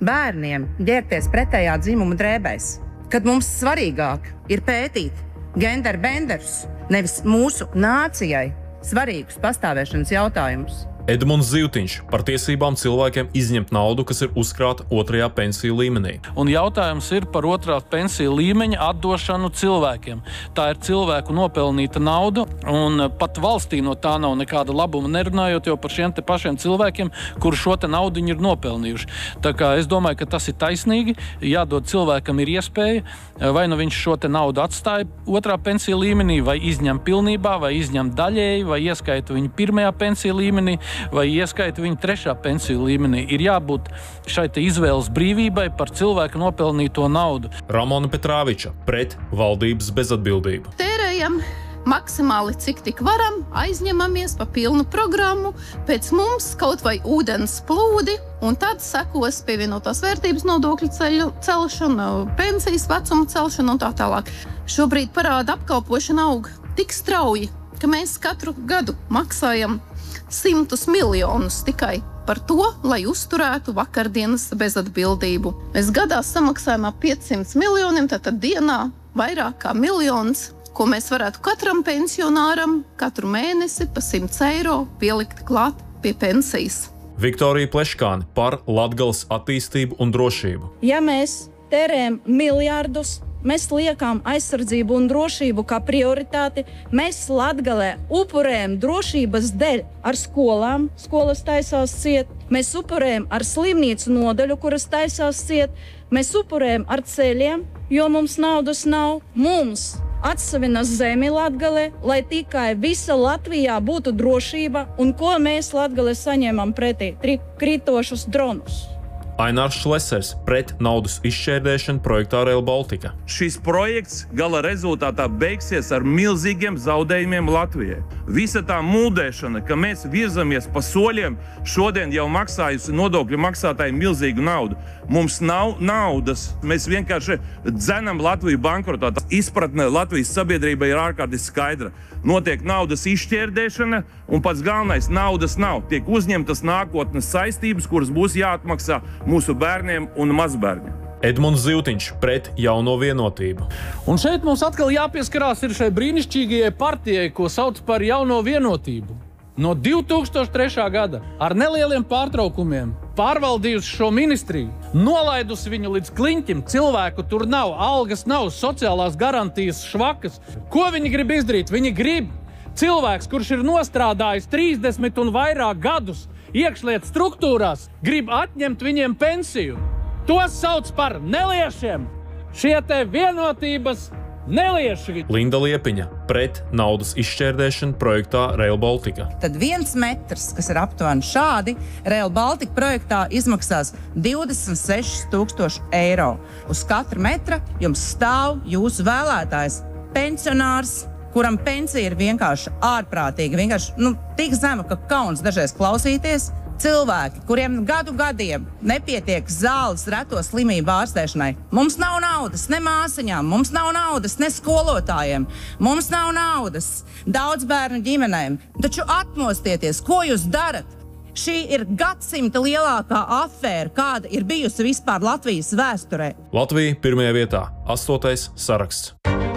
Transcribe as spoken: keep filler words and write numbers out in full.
bērniem ģērbties pretējā dzimuma drēbēs, kad mums svarīgāk ir pētīt genderbenders, nevis mūsu nācijai svarīgus pastāvēšanas jautājumus. Edmunds Zivtiņš par tiesībām cilvēkiem izņemt naudu, kas ir uzkrāta otrajā pensiju līmenī. Un jautājums ir par otrā pensiju līmeņa atdošanu cilvēkiem. Tā ir cilvēku nopelnīta nauda, un pat valstī no tā nav nekāda labuma, nerunājot jau par šiem te pašiem cilvēkiem, kuri šo te naudu ir nopelnījuši. Tā kā es domāju, ka tas ir taisnīgi, jādod cilvēkam ir iespēja, vai nu viņš šo te naudu atstāja otrā pensiju līmenī, vai izņem pilnībā, vai izņem daļēji, vai ieskaita viņu pirmajā pensiju līmenī, vai ieskaita viņu trešā pensiju līmenī. Ir jābūt šai te izvēles brīvībai par cilvēku nopelnīto naudu. Ramona Petrāviča pret valdības bezatbildību. Tērējam maksimāli cik tik varam, aizņemamies pa pilnu programmu, pēc mums kaut vai ūdens plūdi, un tad sekos pievienotās vērtības nodokļu ceļu, celšana, pensijas vecuma celšana un tā tālāk. Šobrīd parāda apkalpošana aug tik strauji, ka mēs katru gadu maksājam simtus miljonus tikai par to, lai uzturētu vakardienas bezatbildību. Mēs gadā samaksājam ap piecsimt miljoniem, tātad dienā vairāk kā miljons, ko mēs varētu katram pensionāram katru mēnesi pa simts eiro pielikt klāt pie pensijas. Viktorija Pleškāne par Latgales attīstību un drošību. Ja mēs tērējam miljārdus, mēs liekam aizsardzību un drošību kā prioritāti. Mēs Latgalē upurējam drošības dēļ ar skolām, skolas taisās ciet. Mēs upurējam ar slimnīcu nodaļu, kuras taisās ciet. Mēs upurējam ar ceļiem, jo mums naudas nav. Mums atsavinas zemi Latgalē, lai tikai visa Latvijā būtu drošība. Un ko mēs Latgalē saņemam pretī? Krītošus dronus. Ainārs Šlesers pret naudas izšķērdēšanu projektā Rail Baltica. Šis projekts gala rezultātā beigsies ar milzīgiem zaudējumiem Latvijai. Visa tā mūdēšana, ka mēs virzamies pa soļiem, šodien jau maksājusi nodokļu maksātāji milzīgu naudu. Mums nav naudas. Mēs vienkārši dzenam Latviju bankrotā. Izpratne Latvijas sabiedrībai ir ārkārtīgi skaidra. Notiek naudas izšķērdēšana, un pats galvenais naudas nav. Tiek uzņemtas nākotnes saistības, kuras būs jāatmaksā mūsu bērniem un mazbērniem. Edmunds Zivtiņš pret jauno vienotību. Un šeit mums atkal jāpieskarās ir šai brīnišķīgajai partijai, ko sauc par jauno vienotību. No divi tūkstoši trešā gada ar nelieliem pārtraukumiem pārvaldījusi šo ministriju, nolaidusi viņu līdz kliņķim, cilvēku tur nav, algas nav, sociālās garantijas švakas. Ko viņi grib izdarīt? Viņi grib cilvēks, kurš ir nostrādājis trīsdesmit un vairāk gadus iekšlietu struktūrās, grib atņemt viņiem pensiju. Tos sauc par neliešiem. Šie te vienotības nelieši. Linda Liepiņa pret naudas izšķērdēšanu projektā Rail Baltica. Tad viens metrs, kas ir aptuveni šādi, Rail Baltica projektā izmaksās divdesmit seši tūkstoši eiro. Uz katra metra jums stāv jūsu vēlētājs, pensionārs, kuram pensija ir vienkārši ārprātīga, vienkārši nu, tik zema, ka kauns dažreiz klausīties. Cilvēki, kuriem gadu gadiem nepietiek zāles reto slimību ārstēšanai. Mums nav naudas ne māsiņām, mums nav naudas ne skolotājiem, mums nav naudas daudz bērnu ģimenēm. Taču atmostieties, ko jūs darat? Šī ir gadsimta lielākā afēra, kāda ir bijusi vispār Latvijas vēsturē. Latvija pirmajā vietā, astotais saraksts.